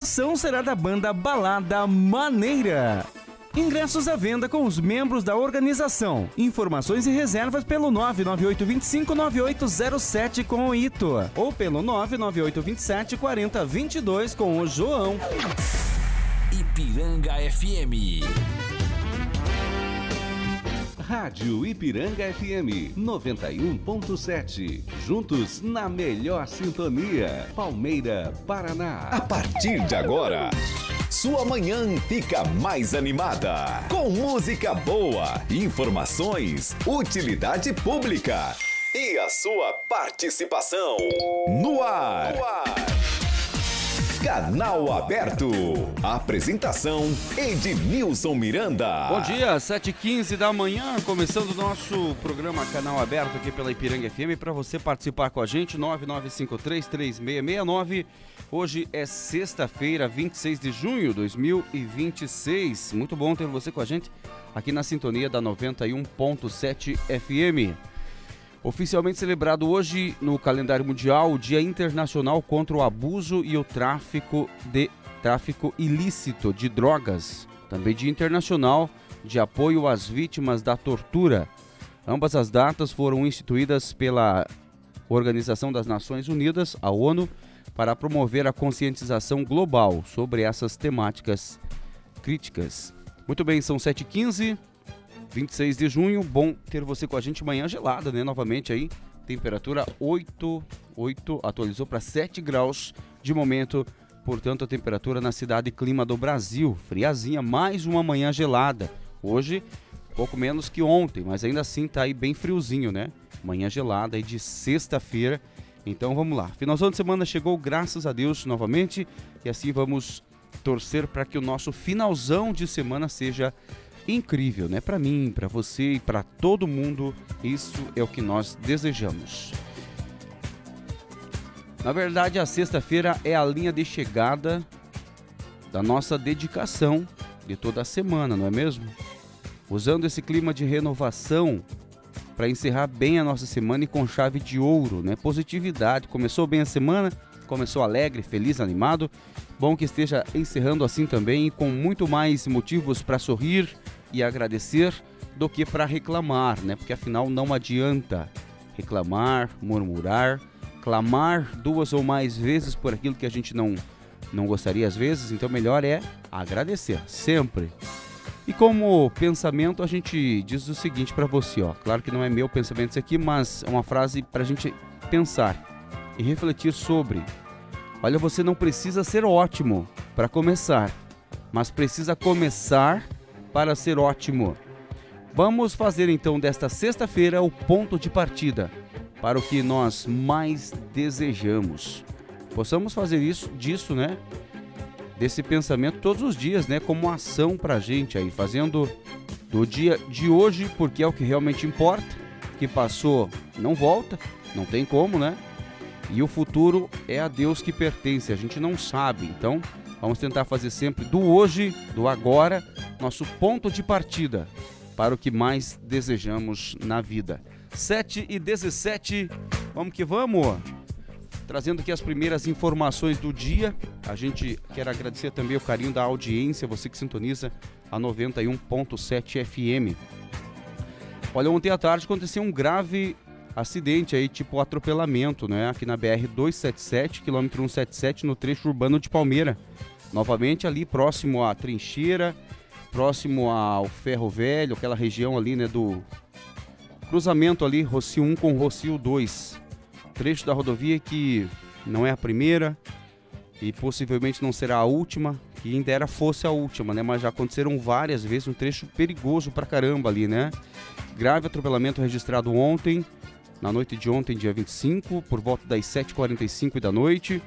apresentação será da banda Balada Maneira. Ingressos à venda com os membros da organização. Informações e reservas pelo 998259807 com o Ito ou pelo 998274022 com o João. Ipiranga FM. Rádio Ipiranga FM 91.7. Juntos na melhor sintonia. Palmeira, Paraná. A partir de agora, sua manhã fica mais animada. Com música boa, informações, utilidade pública e a sua participação. No ar. Canal Aberto. Apresentação Edmilson Miranda. Bom dia, 7h15 da manhã, começando o nosso programa Canal Aberto aqui pela Ipiranga FM. Para você participar com a gente, 9953-3669. Hoje é sexta-feira, 26 de junho de 2026. Muito bom ter você com a gente aqui na sintonia da 91.7 FM. Oficialmente celebrado hoje no calendário mundial o Dia Internacional contra o Abuso e o Tráfico Ilícito de Drogas. Também Dia Internacional de Apoio às Vítimas da Tortura. Ambas as datas foram instituídas pela Organização das Nações Unidas, a ONU, para promover a conscientização global sobre essas temáticas críticas. Muito bem, são 7h15. 26 de junho, bom ter você com a gente, manhã gelada, né? Novamente aí, temperatura 8, atualizou para 7 graus de momento, portanto a temperatura na cidade e clima do Brasil, friazinha, mais uma manhã gelada. Hoje, pouco menos que ontem, mas ainda assim tá aí bem friozinho, né? Manhã gelada aí de sexta-feira, então vamos lá. Finalzão de semana chegou, graças a Deus, novamente, e assim vamos torcer para que o nosso finalzão de semana seja incrível, né? Para mim, para você e para todo mundo, isso é o que nós desejamos. Na verdade, a sexta-feira é a linha de chegada da nossa dedicação de toda a semana, não é mesmo? Usando esse clima de renovação para encerrar bem a nossa semana e com chave de ouro, né? Positividade. Começou bem a semana, começou alegre, feliz, animado. Bom que esteja encerrando assim também e com muito mais motivos para sorrir e agradecer do que para reclamar, né? Porque afinal não adianta reclamar, murmurar, clamar 2 ou mais vezes por aquilo que a gente não gostaria às vezes, então melhor é agradecer, sempre. E como pensamento a gente diz o seguinte para você, ó, claro que não é meu pensamento isso aqui, mas é uma frase para a gente pensar e refletir sobre. Olha, você não precisa ser ótimo para começar, mas precisa começar para ser ótimo. Vamos fazer então desta sexta-feira o ponto de partida para o que nós mais desejamos. Possamos fazer disso, né? Desse pensamento todos os dias, né? Como ação pra gente aí, fazendo do dia de hoje, porque é o que realmente importa. Que passou não volta, não tem como, né? E o futuro é a Deus que pertence, a gente não sabe. Então, vamos tentar fazer sempre do hoje, do agora, nosso ponto de partida para o que mais desejamos na vida. 7h17, vamos que vamos! Trazendo aqui as primeiras informações do dia. A gente quer agradecer também o carinho da audiência, você que sintoniza a 91.7 FM. Olha, ontem à tarde aconteceu um grave acidente aí, tipo atropelamento, né? Aqui na BR-277, quilômetro 177, no trecho urbano de Palmeira. Novamente ali próximo à trincheira, próximo ao Ferro Velho, aquela região ali, né, do cruzamento ali, Rocio 1 com Rocio 2. Trecho da rodovia que não é a primeira e possivelmente não será a última, que ainda era fosse a última, né? Mas já aconteceram várias vezes, um trecho perigoso pra caramba ali, né? Grave atropelamento registrado ontem, na noite de ontem, dia 25, por volta das 7h45 da noite.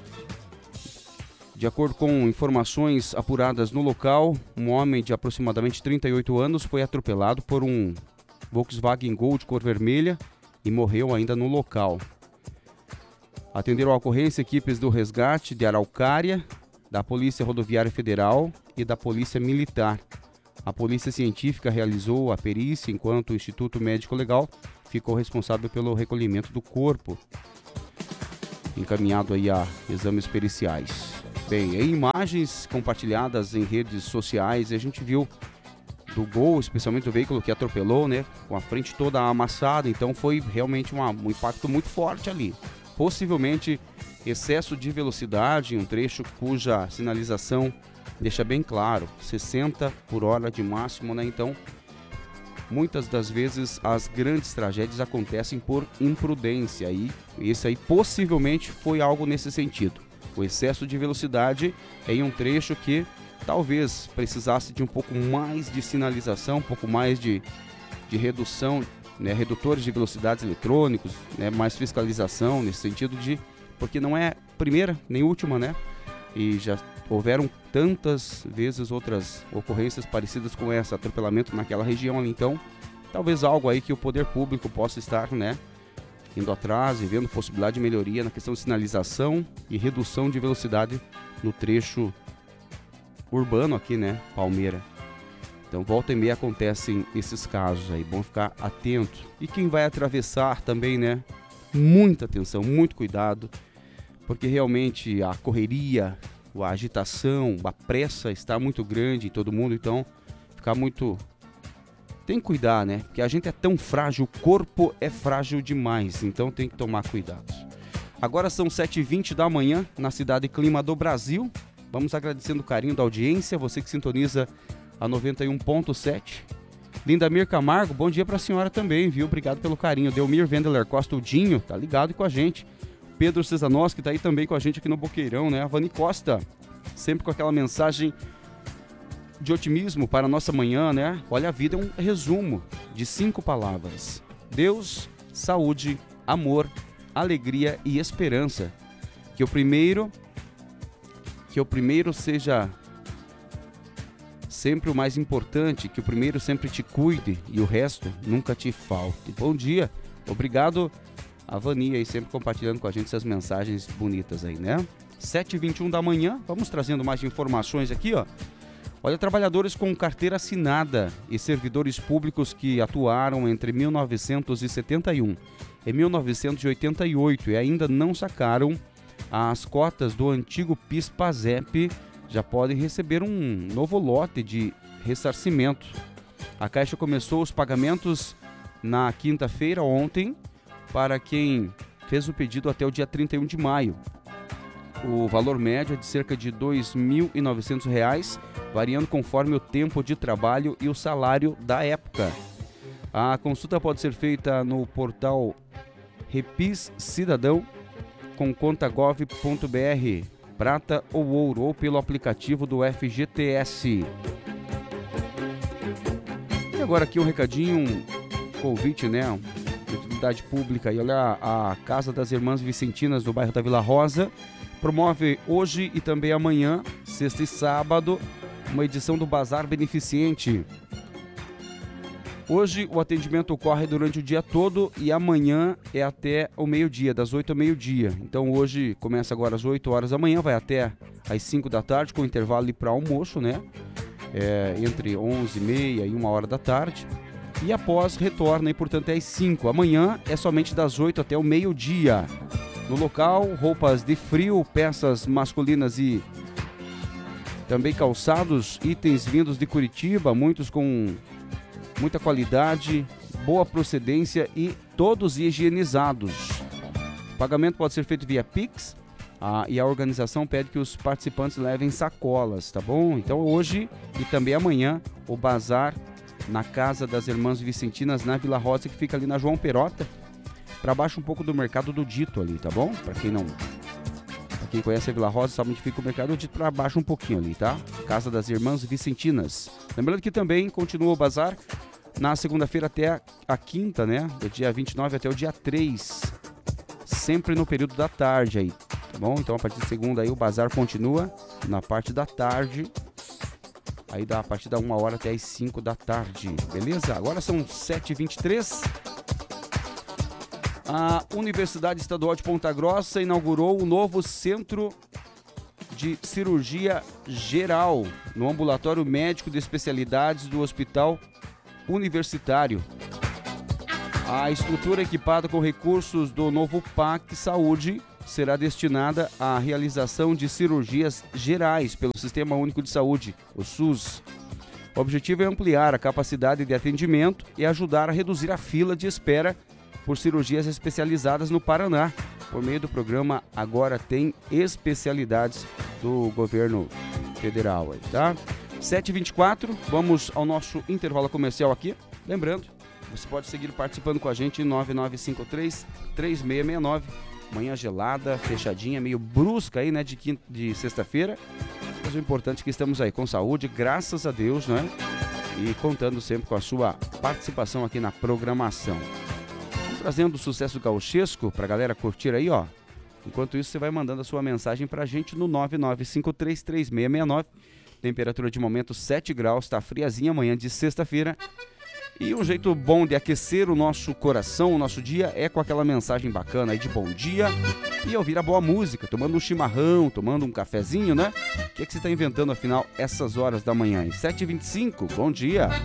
De acordo com informações apuradas no local, um homem de aproximadamente 38 anos foi atropelado por um Volkswagen Gol de cor vermelha e morreu ainda no local. Atenderam a ocorrência equipes do resgate de Araucária, da Polícia Rodoviária Federal e da Polícia Militar. A Polícia Científica realizou a perícia, enquanto o Instituto Médico Legal ficou responsável pelo recolhimento do corpo, encaminhado aí a exames periciais. Bem, em imagens compartilhadas em redes sociais, a gente viu do gol, especialmente do veículo que atropelou, né? Com a frente toda amassada, então foi realmente um impacto muito forte ali. Possivelmente excesso de velocidade em um trecho cuja sinalização deixa bem claro, 60 por hora de máximo, né? Então, muitas das vezes as grandes tragédias acontecem por imprudência e esse aí possivelmente foi algo nesse sentido. O excesso de velocidade em um trecho que talvez precisasse de um pouco mais de sinalização, um pouco mais de redução, né, redutores de velocidades eletrônicos, né, mais fiscalização nesse sentido porque não é primeira nem última, né? E já houveram tantas vezes outras ocorrências parecidas com essa, atropelamento naquela região ali, então talvez algo aí que o poder público possa estar, né, indo atrás e vendo possibilidade de melhoria na questão de sinalização e redução de velocidade no trecho urbano aqui, né, Palmeira. Então volta e meia acontecem esses casos aí, bom ficar atento. E quem vai atravessar também, né, muita atenção, muito cuidado, porque realmente a correria, a agitação, a pressa está muito grande em todo mundo, então tem que cuidar, né? Porque a gente é tão frágil, o corpo é frágil demais, então tem que tomar cuidado. Agora são 7h20 da manhã na cidade Clima do Brasil. Vamos agradecendo o carinho da audiência, você que sintoniza a 91.7. Lindamir Camargo, bom dia para a senhora também, viu? Obrigado pelo carinho. Delmir Vendeler Costa, o Dinho, tá ligado com a gente. Pedro Cesanos, que tá aí também com a gente aqui no Boqueirão, né? A Vani Costa, sempre com aquela mensagem de otimismo para a nossa manhã, né? Olha, a vida é um resumo de 5 palavras: Deus, saúde, amor, alegria e esperança. Que o primeiro seja sempre o mais importante, que o primeiro sempre te cuide e o resto nunca te falte. Bom dia, obrigado a Vani aí sempre compartilhando com a gente essas mensagens bonitas aí, né? 7h21 da manhã, vamos trazendo mais informações aqui, ó. Olha, trabalhadores com carteira assinada e servidores públicos que atuaram entre 1971 e 1988 e ainda não sacaram as cotas do antigo PIS/PASEP já podem receber um novo lote de ressarcimento. A Caixa começou os pagamentos na quinta-feira, ontem, para quem fez o pedido até o dia 31 de maio. O valor médio é de cerca de R$ 2.900, variando conforme o tempo de trabalho e o salário da época. A consulta pode ser feita no portal Repis Cidadão com conta gov.br, prata ou ouro, ou pelo aplicativo do FGTS. E agora aqui um recadinho, um convite, né? Utilidade pública. E olha, a Casa das Irmãs Vicentinas do bairro da Vila Rosa promove hoje e também amanhã, sexta e sábado, uma edição do Bazar Beneficente. Hoje o atendimento ocorre durante o dia todo e amanhã é até o meio-dia, das 8 ao meio-dia. Então hoje começa agora às 8 horas da manhã, vai até às 5 da tarde, com intervalo ali para almoço, né? Entre 11h30 e 1 hora da tarde. E após retorna e, portanto, é às 5. Amanhã é somente das 8 até o meio-dia. No local, roupas de frio, peças masculinas e também calçados, itens vindos de Curitiba, muitos com muita qualidade, boa procedência e todos higienizados. O pagamento pode ser feito via Pix e a organização pede que os participantes levem sacolas, tá bom? Então hoje e também amanhã o bazar na Casa das Irmãs Vicentinas, na Vila Rosa, que fica ali na João Perota, para baixo um pouco do Mercado do Dito ali, tá bom? Para quem conhece a Vila Rosa, sabe onde fica o Mercado do Dito, para baixo um pouquinho ali, tá? Casa das Irmãs Vicentinas. Lembrando que também continua o bazar na segunda-feira até a quinta, né? Do dia 29 até o dia 3, sempre no período da tarde aí, tá bom? Então a partir de segunda aí o bazar continua na parte da tarde. Aí dá a partir da 1 hora até as 5 da tarde, beleza? Agora são 7h23. A Universidade Estadual de Ponta Grossa inaugurou um novo centro de cirurgia geral no ambulatório médico de especialidades do Hospital Universitário. A estrutura equipada com recursos do novo PAC Saúde será destinada à realização de cirurgias gerais pelo Sistema Único de Saúde, o SUS. O objetivo é ampliar a capacidade de atendimento e ajudar a reduzir a fila de espera por cirurgias especializadas no Paraná, por meio do programa Agora Tem Especialidades do governo federal. Tá? 7h24, vamos ao nosso intervalo comercial aqui. Lembrando, você pode seguir participando com a gente em 9953-3669. Manhã gelada, fechadinha, meio brusca aí, né, de sexta-feira. Mas o importante é que estamos aí com saúde, graças a Deus, né? E contando sempre com a sua participação aqui na programação. Trazendo o sucesso gauchesco pra galera curtir aí, ó. Enquanto isso, você vai mandando a sua mensagem pra gente no 9953-3669. Temperatura de momento 7 graus, tá friazinha amanhã de sexta-feira. E um jeito bom de aquecer o nosso coração, o nosso dia, é com aquela mensagem bacana aí de bom dia e ouvir a boa música, tomando um chimarrão, tomando um cafezinho, né? O que é que você está inventando, afinal, essas horas da manhã? 7h25, bom dia!